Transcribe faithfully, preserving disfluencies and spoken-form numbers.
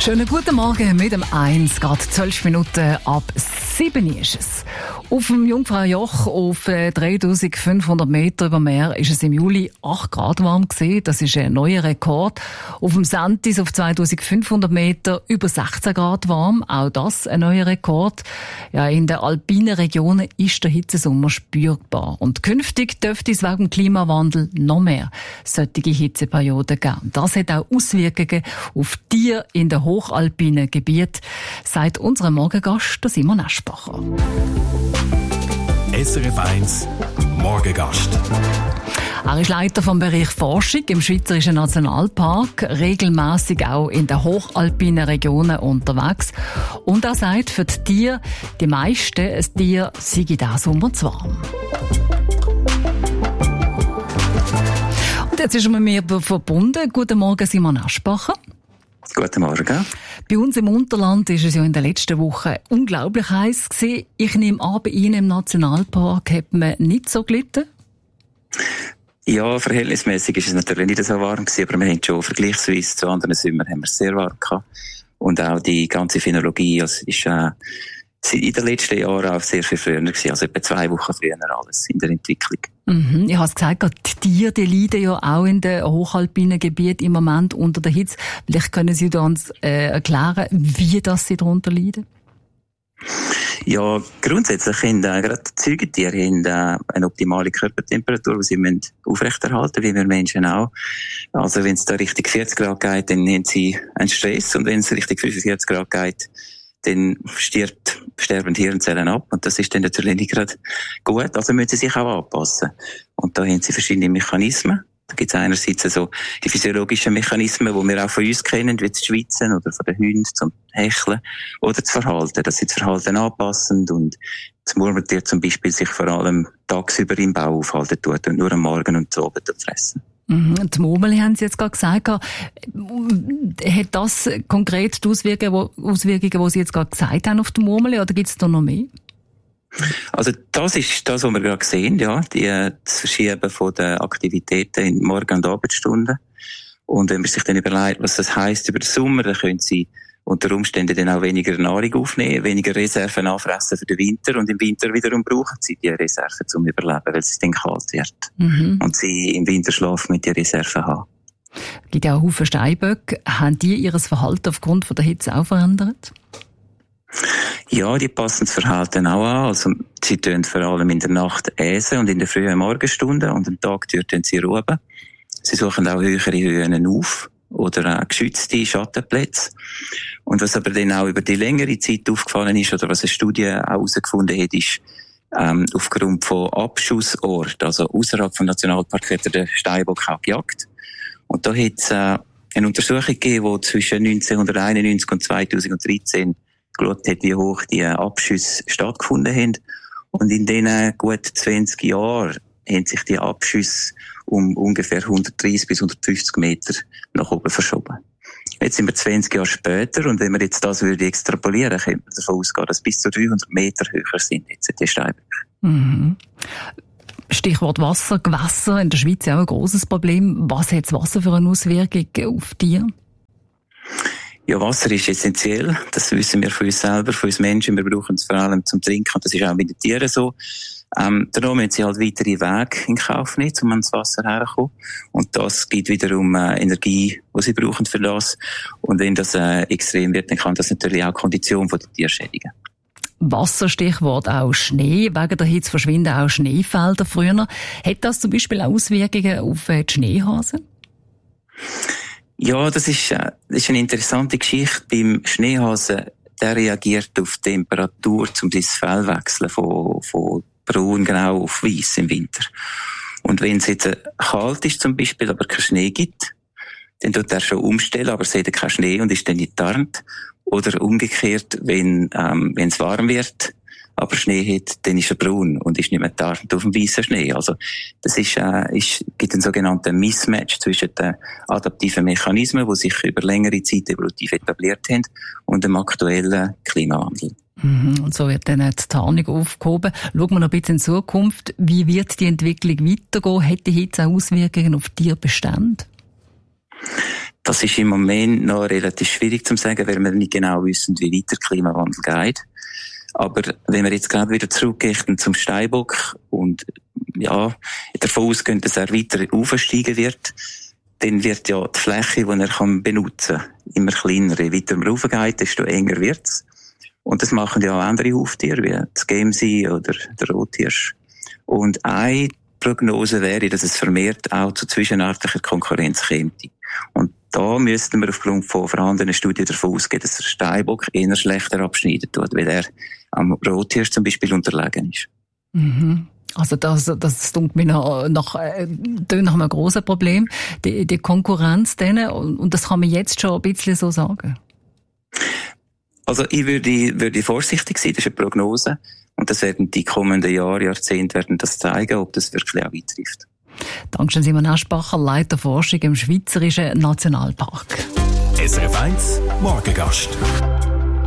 Schönen guten Morgen mit dem eins, gerade zwölf Minuten ab sieben ist es. Auf dem Jungfraujoch auf dreitausendfünfhundert Meter über Meer ist es im Juli acht Grad warm gewesen. Das ist ein neuer Rekord. Auf dem Sentis auf zweitausendfünfhundert Meter über sechzehn Grad warm. Auch das ein neuer Rekord. Ja, in den alpinen Regionen ist der Hitzesommer spürbar. Und künftig dürfte es wegen dem Klimawandel noch mehr solche Hitzeperioden geben. Das hat auch Auswirkungen auf Tiere in den hochalpinen Gebieten, sagt unser Morgengast, der Simon Aschbacher. S R F eins Morgengast. Er ist Leiter vom Bereich Forschung im Schweizerischen Nationalpark, regelmäßig auch in den hochalpinen Regionen unterwegs. Und er sagt, für die Tiere, die meisten ein Tier sei diesen Sommer zu warm. Und jetzt ist er mit mir verbunden. Guten Morgen, Simon Aschbacher. Guten Morgen. Bei uns im Unterland ist es ja in den letzten Wochen unglaublich heiß gewesen. Ich nehme an, bei Ihnen im Nationalpark hat man nicht so gelitten? Ja, verhältnismäßig ist es natürlich nicht so warm gewesen, aber wir haben schon vergleichsweise zu anderen Sommern haben wir es sehr warm gehabt. Und auch die ganze Phänologie, also ist äh, in den letzten Jahren auch sehr viel früher gewesen, also etwa zwei Wochen früher alles in der Entwicklung. Mhm. Ich habe es gesagt, die Tiere, die leiden ja auch in den hochalpinen Gebieten im Moment unter der Hitze. Vielleicht können Sie uns äh, erklären, wie das sie darunter leiden? Ja, grundsätzlich haben äh, gerade die Säugetiere haben, äh, eine optimale Körpertemperatur, die sie müssen aufrechterhalten, wie wir Menschen auch. Also wenn es da Richtung vierzig Grad geht, dann haben sie einen Stress, und wenn es Richtung fünfundvierzig Grad geht, dann stirbt, sterben die Hirnzellen ab, und das ist dann natürlich nicht gerade gut, also müssen sie sich auch anpassen. Und da haben sie verschiedene Mechanismen. Da gibt es einerseits so die physiologischen Mechanismen, die wir auch von uns kennen, wie das Schwitzen oder von den Hunden zum Hecheln, oder das Verhalten, dass sie das Verhalten anpassen, und das Murmeltier zum Beispiel sich vor allem tagsüber im Bau aufhalten tut und nur am Morgen und am Abend fressen. Mhm. Die Murmel haben Sie jetzt gerade gesagt. Hat das konkret die Auswirkungen, Auswirkungen, die Sie jetzt gerade gesagt haben auf die Murmel, oder gibt es da noch mehr? Also das ist das, was wir gerade sehen, ja, die, das Verschieben von den Aktivitäten in Morgen- und Abendstunden. Und wenn man sich dann überlegt, was das heisst über den Sommer, dann können Sie unter Umständen dann auch weniger Nahrung aufnehmen, weniger Reserven anfressen für den Winter, und im Winter wiederum brauchen Sie die Reserven zum Überleben, weil es dann kalt wird. Mhm. Und Sie im Winterschlaf mit den Reserven haben. Es gibt ja auch Haufen Steinböcke. Haben die ihr Verhalten aufgrund von der Hitze auch verändert? Ja, die passen das Verhalten auch an. Also, sie tun vor allem in der Nacht äsen und in der frühen Morgenstunden, und am Tag tun sie ruhen. Sie suchen auch höhere Höhen auf oder auch geschützte Schattenplätze. Und was aber dann auch über die längere Zeit aufgefallen ist, oder was eine Studie auch herausgefunden hat, ist, ähm, aufgrund von Abschussorten, also außerhalb vom Nationalpark, wird der Steinbock auch gejagt. Und da hat es äh, eine Untersuchung gegeben, die zwischen neunzehnhunderteinundneunzig und zweitausenddreizehn geschaut hat, wie hoch die Abschüsse stattgefunden haben. Und in diesen gut zwanzig Jahren haben sich die Abschüsse um ungefähr hundertdreissig bis hundertfünfzig Meter nach oben verschoben. Jetzt sind wir zwanzig Jahre später, und wenn wir jetzt das würde extrapolieren, könnte man davon ausgehen, dass bis zu dreihundert Meter höher sind jetzt die Steinböcke. Mhm. Stichwort Wasser, Gewässer, in der Schweiz auch ein grosses Problem. Was hat das Wasser für eine Auswirkung auf Tiere? Ja, Wasser ist essentiell. Das wissen wir von uns selber, von uns Menschen. Wir brauchen es vor allem zum Trinken. Und das ist auch mit den Tieren so. Ähm, darum müssen sie halt weitere Wege in Kauf nehmen, um ans Wasser herzukommen. Und das gibt wiederum äh, Energie, die sie brauchen für das. Und wenn das äh, extrem wird, dann kann das natürlich auch die Kondition der Tiere schädigen. Wasserstichwort auch Schnee. Wegen der Hitze verschwinden auch Schneefelder früher. Hat das zum Beispiel auch Auswirkungen auf äh, die Schneehasen? Ja, das ist, äh, das ist eine interessante Geschichte. Beim Schneehasen, der reagiert auf die Temperatur, um das Fell wechseln von, von braun, grau auf weiss im Winter. Und wenn es jetzt äh, kalt ist zum Beispiel, aber kein Schnee gibt, dann tut er schon umstellen, aber sieht keinen Schnee und ist dann nicht tarnt. Oder umgekehrt, wenn ähm, wenn es warm wird, aber Schnee hat, dann ist er braun und ist nicht mehr tarnt auf dem weißen Schnee. Also das ist, äh, ist gibt einen sogenannten Mismatch zwischen den adaptiven Mechanismen, die sich über längere Zeit evolutiv etabliert haben, und dem aktuellen Klimawandel. Mhm, und so wird dann die Tarnung aufgehoben. Schauen wir noch ein bisschen in Zukunft. Wie wird die Entwicklung weitergehen? Hat die Hitze auch Auswirkungen auf Tierbestände? Das ist im Moment noch relativ schwierig zu sagen, weil wir nicht genau wissen, wie weit der Klimawandel geht. Aber wenn wir jetzt gerade wieder zurückgehen zum Steinbock und ja, davon ausgehen, dass er weiter aufsteigen wird, dann wird ja die Fläche, die er kann benutzen kann, immer kleiner. Je weiter man raufgeht, desto enger wird's. Und das machen ja auch andere Huftiere, wie das Gamsee oder der Rothirsch. Und eine Prognose wäre, dass es vermehrt auch zu zwischenartiger Konkurrenz käme. Und da müssten wir aufgrund von vorhandenen Studien davon ausgehen, dass der Steinbock eher schlechter abschneiden tut, weil er am Rothirsch zum Beispiel unterlegen ist. Mhm. Also das, das tut mir noch, noch, äh, nach einem grossen Problem, die, die Konkurrenz denen, und, und das kann man jetzt schon ein bisschen so sagen. Also ich würde, würde vorsichtig sein, das ist eine Prognose, und das werden die kommenden Jahre, Jahrzehnte werden das zeigen, ob das wirklich auch eintrifft. Dankeschön, Simon Aschbacher, Leiter Forschung im Schweizerischen Nationalpark. S R F eins Morgengast.